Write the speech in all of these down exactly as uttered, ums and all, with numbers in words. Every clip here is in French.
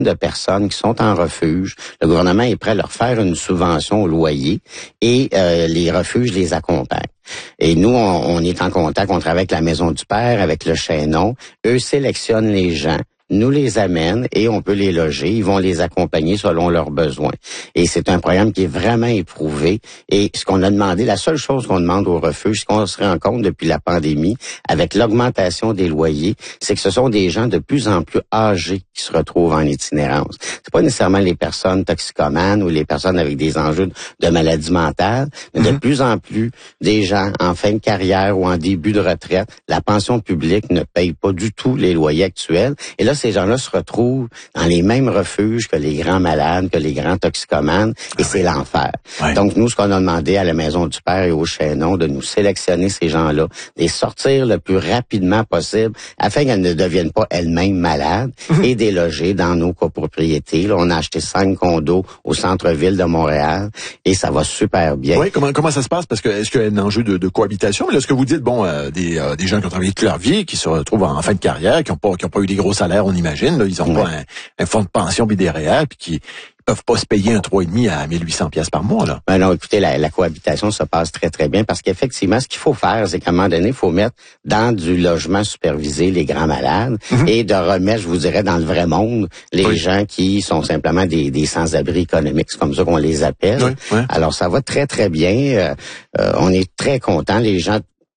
de personnes qui sont en refuge. Le gouvernement est prêt à leur faire une subvention au loyer et euh, les refuges les accompagnent. Et nous, on, on est en contact, on travaille avec la Maison du Père, avec le Chaînon. Eux sélectionnent les gens, nous les amènent et on peut les loger. Ils vont les accompagner selon leurs besoins. Et c'est un programme qui est vraiment éprouvé. Et ce qu'on a demandé, la seule chose qu'on demande aux refuges, ce qu'on se rend compte depuis la pandémie, avec l'augmentation des loyers, c'est que ce sont des gens de plus en plus âgés qui se retrouvent en itinérance. C'est pas nécessairement les personnes toxicomanes ou les personnes avec des enjeux de maladie mentale, mais mm-hmm. de plus en plus des gens en fin de carrière ou en début de retraite. La pension publique ne paye pas du tout les loyers actuels. Et là, ces gens-là se retrouvent dans les mêmes refuges que les grands malades, que les grands toxicomanes, et ah c'est oui. l'enfer. Ouais. Donc, nous, ce qu'on a demandé à la Maison du Père et au Chaînon, de nous sélectionner ces gens-là, de les sortir le plus rapidement possible, afin qu'elles ne deviennent pas elles-mêmes malades, mmh. et déloger dans nos copropriétés. Là, on a acheté cinq condos au centre-ville de Montréal, et ça va super bien. Oui, comment comment ça se passe? Parce que est-ce qu'il y a un enjeu de, de cohabitation? Mais là, ce que vous dites, bon, euh, des, euh, des gens qui ont travaillé toute leur vie, qui se retrouvent en fin de carrière, qui n'ont pas qui ont pas eu des gros salaires, on imagine, là, ils n'ont ouais. pas un, un fonds de pension puis des R E E R, puis qui peuvent pas se payer un trois virgule cinq à mille huit cents piastres par mois, là. Ben non, écoutez, la, la cohabitation se passe très, très bien parce qu'effectivement, ce qu'il faut faire, c'est qu'à un moment donné, il faut mettre dans du logement supervisé les grands malades mm-hmm. et de remettre, je vous dirais, dans le vrai monde, les oui. gens qui sont simplement des, des sans-abri économiques, c'est comme ça qu'on les appelle. Oui, oui. Alors, ça va très, très bien. Euh, euh, on est très contents. Les gens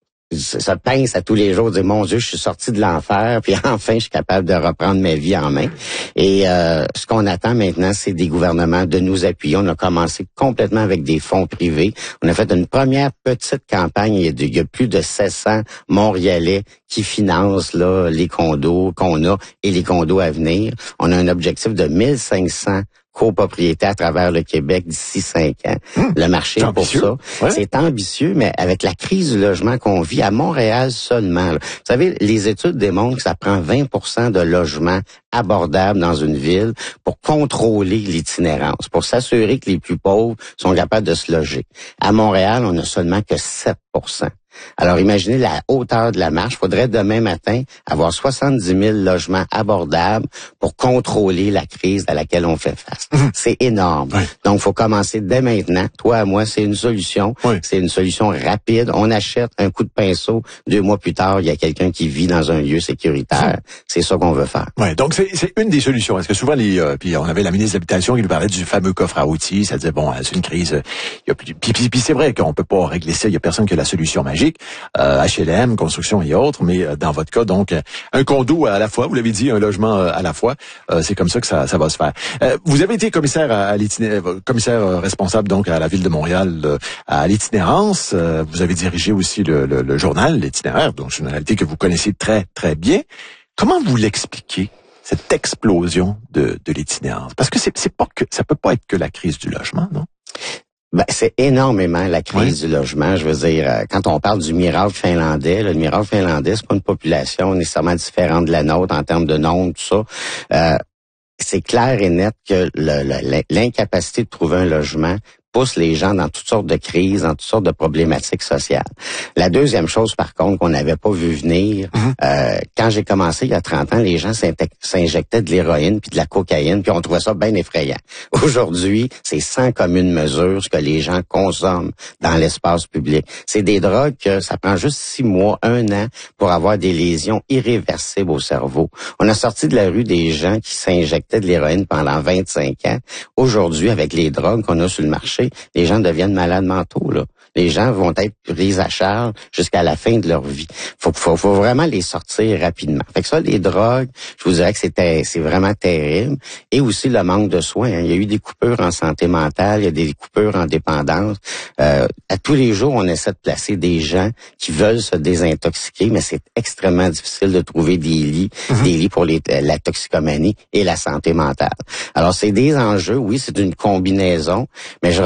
ça pince à tous les jours, dire mon Dieu, je suis sorti de l'enfer, puis enfin je suis capable de reprendre ma vie en main. Et euh, ce qu'on attend maintenant, c'est des gouvernements de nous appuyer. On a commencé complètement avec des fonds privés. On a fait une première petite campagne. Il y a, de, il y a plus de sept cents Montréalais qui financent là les condos qu'on a et les condos à venir. On a un objectif de mille cinq cents copropriété à travers le Québec d'ici cinq ans. Mmh, le marché est pour ça. Ouais. C'est ambitieux, mais avec la crise du logement qu'on vit à Montréal seulement. Là. Vous savez, les études démontrent que ça prend vingt pour cent de logements abordables dans une ville pour contrôler l'itinérance, pour s'assurer que les plus pauvres sont capables de se loger. À Montréal, on n'a seulement que sept pour cent. Alors, imaginez la hauteur de la marche. Il faudrait demain matin avoir soixante-dix mille logements abordables pour contrôler la crise à laquelle on fait face. Mmh. C'est énorme. Oui. Donc, il faut commencer dès maintenant. Toi à moi, c'est une solution. Oui. C'est une solution rapide. On achète un coup de pinceau. Deux mois plus tard, il y a quelqu'un qui vit dans un lieu sécuritaire. Mmh. C'est ça qu'on veut faire. Ouais. Donc, c'est, c'est une des solutions. Est-ce que souvent, les, euh, puis on avait la ministre de l'Habitation qui nous parlait du fameux coffre à outils. Ça disait, bon, c'est une crise. Il y a plus, puis, puis, puis c'est vrai qu'on peut pas régler ça. Il y a personne qui a la solution magique. Euh, H L M, construction et autres, mais euh, dans votre cas, donc, euh, un condo à la fois, vous l'avez dit, un logement euh, à la fois, euh, c'est comme ça que ça, ça va se faire. Euh, vous avez été commissaire à, à l'itinérance, commissaire euh, responsable donc à la ville de Montréal euh, à l'itinérance. Euh, vous avez dirigé aussi le, le, le journal L'Itinéraire, donc une réalité que vous connaissez très très bien. Comment vous l'expliquez, cette explosion de, de l'itinérance? Parce que c'est, c'est pas que ça peut pas être que la crise du logement, non? Ben, c'est énormément la crise oui. du logement. Je veux dire, quand on parle du miracle finlandais, le miracle finlandais, c'est pas une population nécessairement différente de la nôtre en termes de nombre, tout ça. Euh, c'est clair et net que le, le, l'incapacité de trouver un logement pousse les gens dans toutes sortes de crises, dans toutes sortes de problématiques sociales. La deuxième chose, par contre, qu'on n'avait pas vu venir, mm-hmm. euh, quand j'ai commencé il y a trente ans, les gens s'injectaient de l'héroïne puis de la cocaïne, puis on trouvait ça bien effrayant. Aujourd'hui, c'est sans commune mesure ce que les gens consomment dans l'espace public. C'est des drogues que ça prend juste six mois, un an pour avoir des lésions irréversibles au cerveau. On a sorti de la rue des gens qui s'injectaient de l'héroïne pendant vingt-cinq ans. Aujourd'hui, avec les drogues qu'on a sur le marché, les gens deviennent malades mentaux, là. Les gens vont être pris à charge jusqu'à la fin de leur vie. Faut, faut, faut vraiment les sortir rapidement. Fait que ça, les drogues, je vous dirais que c'est, c'est vraiment terrible. Et aussi le manque de soins. Hein. Il y a eu des coupures en santé mentale, il y a des coupures en dépendance. Euh, à tous les jours, on essaie de placer des gens qui veulent se désintoxiquer, mais c'est extrêmement difficile de trouver des lits, mm-hmm. des lits pour les, la toxicomanie et la santé mentale. Alors, c'est des enjeux, oui, c'est une combinaison, mais je reviens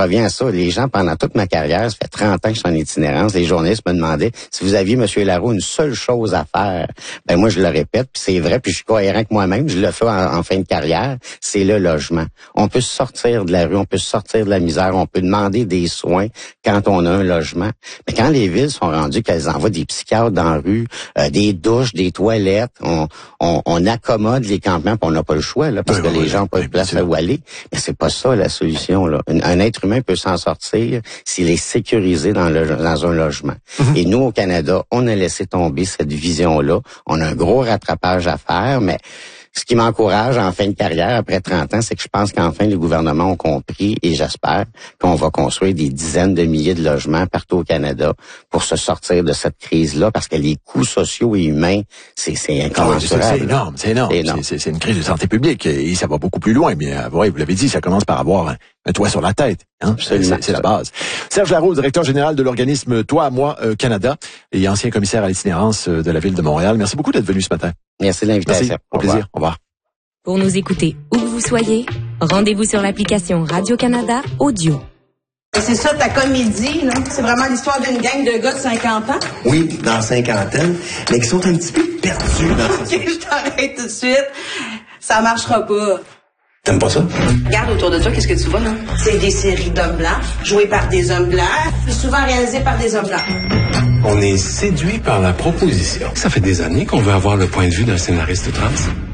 reviens à ça. Les gens, pendant toute ma carrière, ça fait trente ans que je suis en itinérance, les journalistes me demandaient si vous aviez, Monsieur Laroux, une seule chose à faire. Ben moi, je le répète, puis c'est vrai, puis je suis cohérent avec moi-même, je le fais en, en fin de carrière, c'est le logement. On peut sortir de la rue, on peut sortir de la misère, on peut demander des soins quand on a un logement. Mais quand les villes sont rendues qu'elles envoient des psychiatres dans la rue, euh, des douches, des toilettes, on, on, on accommode les campements, puis on n'a pas le choix, là, parce oui, que oui, les gens n'ont pas de place à où aller. Mais c'est pas ça la solution, là. Un, un être humain peut s'en sortir s'il est sécurisé dans, le, dans un logement. Mm-hmm. Et nous, au Canada, on a laissé tomber cette vision-là. On a un gros rattrapage à faire, mais ce qui m'encourage en fin de carrière, après trente ans, c'est que je pense qu'enfin les gouvernements ont compris, et j'espère qu'on va construire des dizaines de milliers de logements partout au Canada pour se sortir de cette crise-là, parce que les coûts sociaux et humains, c'est, c'est incommensurable. C'est énorme, c'est énorme. C'est, énorme. C'est, c'est une crise de santé publique et ça va beaucoup plus loin. Mais ouais, vous l'avez dit, ça commence par avoir un, un toit sur la tête. Hein? C'est, c'est, c'est la base. Serge Laroux, directeur général de l'organisme Toi à moi euh, Canada et ancien commissaire à l'itinérance de la ville de Montréal. Merci beaucoup d'être venu ce matin. Merci de l'invitation. Merci. Au, au plaisir. Au revoir. Pour nous écouter où que vous soyez, rendez-vous sur l'application Radio-Canada Audio. C'est ça ta comédie, là? C'est vraiment l'histoire d'une gang de gars de cinquante ans? Oui, dans la cinquantaine, mais qui sont un petit peu perdus dans OK, je t'arrête tout de suite. Ça marchera pas. T'aimes pas ça? Regarde autour de toi, qu'est-ce que tu vois, là? C'est des séries d'hommes blancs, jouées par des hommes blancs, souvent réalisées par des hommes blancs. On est séduit par la proposition. Ça fait des années qu'on veut avoir le point de vue d'un scénariste trans.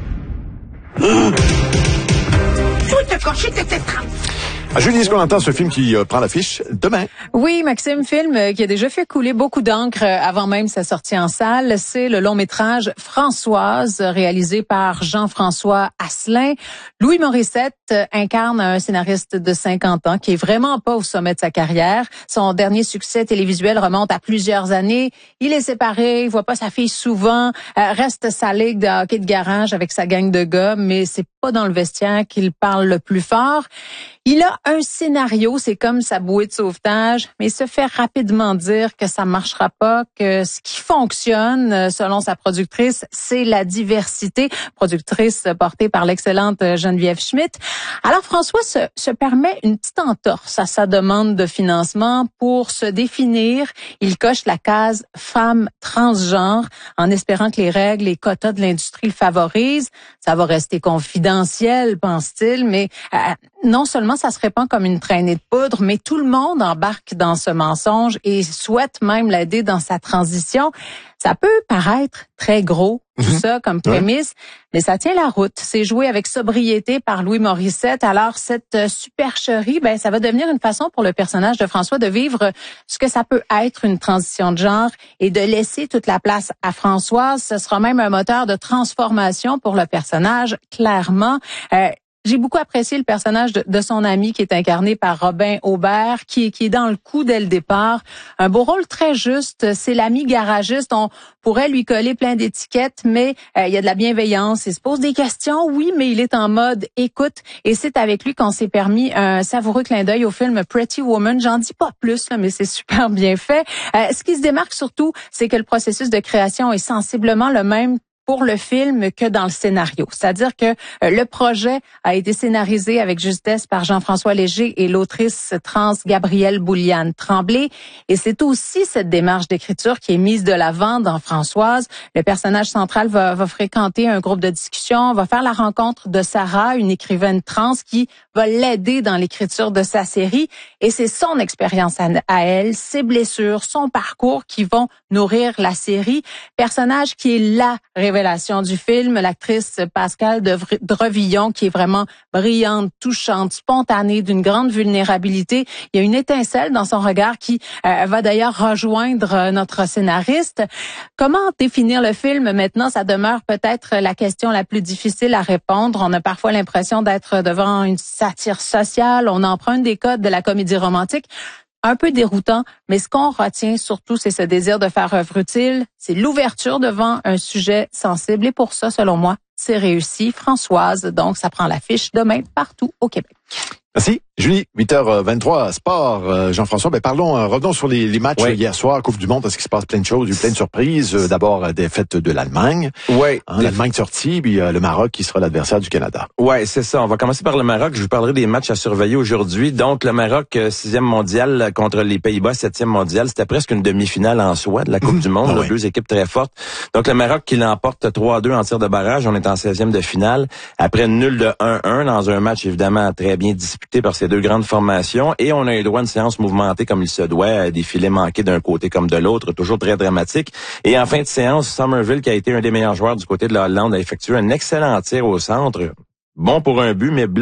Mmh. Tout te cocher, t'étais trans. Julie, est-ce qu'on entend ce film qui euh, prend l'affiche demain? Oui, Maxime, film euh, qui a déjà fait couler beaucoup d'encre euh, avant même sa sortie en salle. C'est le long-métrage Françoise, réalisé par Jean-François Asselin. Louis Morissette euh, incarne un scénariste de cinquante ans qui est vraiment pas au sommet de sa carrière. Son dernier succès télévisuel remonte à plusieurs années. Il est séparé, il voit pas sa fille souvent, euh, reste sa ligue de hockey de garage avec sa gang de gars, mais c'est pas dans le vestiaire qu'il parle le plus fort. Il a un scénario, c'est comme sa bouée de sauvetage, mais il se fait rapidement dire que ça marchera pas, que ce qui fonctionne, selon sa productrice, c'est la diversité, productrice portée par l'excellente Geneviève Schmidt. Alors François se, se permet une petite entorse à sa demande de financement pour se définir. Il coche la case femme transgenre en espérant que les règles et quotas de l'industrie le favorisent. Ça va rester confidentiel, pense-t-il, mais euh, non seulement ça se répand comme une traînée de poudre, mais tout le monde embarque dans ce mensonge et souhaite même l'aider dans sa transition. Ça peut paraître très gros, tout mm-hmm. ça, comme prémisse, ouais. mais ça tient la route. C'est joué avec sobriété par Louis Morissette. Alors, cette supercherie, ben, ça va devenir une façon pour le personnage de François de vivre ce que ça peut être une transition de genre et de laisser toute la place à Françoise. Ce sera même un moteur de transformation pour le personnage, clairement. Euh, J'ai beaucoup apprécié le personnage de, de son ami qui est incarné par Robin Aubert, qui, qui est dans le coup dès le départ. Un beau rôle très juste. C'est l'ami garagiste. On pourrait lui coller plein d'étiquettes, mais euh, il y a de la bienveillance. Il se pose des questions, oui, mais il est en mode écoute. Et c'est avec lui qu'on s'est permis un savoureux clin d'œil au film Pretty Woman. J'en dis pas plus, là, mais c'est super bien fait. Euh, ce qui se démarque surtout, c'est que le processus de création est sensiblement le même pour le film que dans le scénario. C'est-à-dire que euh, le projet a été scénarisé avec justesse par Jean-François Léger et l'autrice trans Gabrielle Bouliane Tremblay. Et c'est aussi cette démarche d'écriture qui est mise de l'avant dans Françoise. Le personnage central va, va fréquenter un groupe de discussion, va faire la rencontre de Sarah, une écrivaine trans qui va l'aider dans l'écriture de sa série. Et c'est son expérience à, à elle, ses blessures, son parcours qui vont nourrir la série. Personnage qui est la révélation du film, l'actrice Pascale Drevillon, qui est vraiment brillante, touchante, spontanée, d'une grande vulnérabilité. Il y a une étincelle dans son regard qui euh, va d'ailleurs rejoindre notre scénariste. Comment définir le film maintenant? Ça demeure peut-être la question la plus difficile à répondre. On a parfois l'impression d'être devant une satire sociale. On emprunte des codes de la comédie romantique. Un peu déroutant, mais ce qu'on retient surtout, c'est ce désir de faire œuvre utile, c'est l'ouverture devant un sujet sensible et pour ça, selon moi, c'est réussi. Françoise, donc ça prend l'affiche demain partout au Québec. Merci. Julie, huit heures vingt-trois, sport, euh, Jean-François. Ben parlons, euh, revenons sur les, les matchs oui. hier soir, Coupe du Monde, parce qu'il se passe plein de choses, il y a eu plein de surprises. Euh, D'abord, euh, défaite de l'Allemagne. Oui. Hein, L'Allemagne sortie, puis euh, le Maroc qui sera l'adversaire du Canada. Ouais, c'est ça. On va commencer par le Maroc. Je vous parlerai des matchs à surveiller aujourd'hui. Donc, le Maroc, euh, sixième mondial contre les Pays-Bas, septième mondial. C'était presque une demi-finale en soi de la Coupe mmh. du Monde. Ah, oui. Deux équipes très fortes. Donc, le Maroc qui l'emporte trois à deux en tir de barrage. On est en seizième de finale. Après nul de un un dans un match évidemment très bien disputé par ces deux grandes formations. Et on a eu droit à une séance mouvementée comme il se doit, des filets manqués d'un côté comme de l'autre, toujours très dramatique. Et en fin de séance, Somerville, qui a été un des meilleurs joueurs du côté de la Hollande, a effectué un excellent tir au centre. Bon pour un but, mais